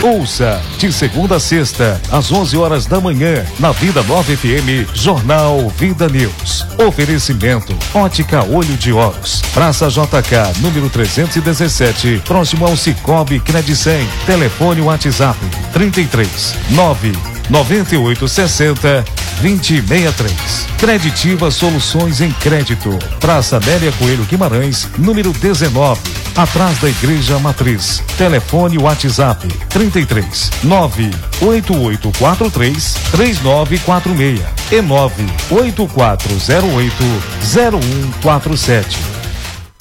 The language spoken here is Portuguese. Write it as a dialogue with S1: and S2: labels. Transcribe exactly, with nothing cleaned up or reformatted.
S1: Ouça de segunda a sexta, às onze horas da manhã, na Vida Nova F M, Jornal Vida News. Oferecimento Ótica Olho de Oros, Praça J K, número trezentos e dezessete, próximo ao Cicobi Credicem. Telefone WhatsApp trinta e três, nove noventa e oito sessenta, vinte sessenta e três. Creditiva Soluções em Crédito, Praça Amélia Coelho Guimarães, número dezenove, atrás da Igreja Matriz. Telefone WhatsApp trinta e três, nove oito oito quatro três, três nove quatro seis e nove oito quatro zero oito zero um quatro sete.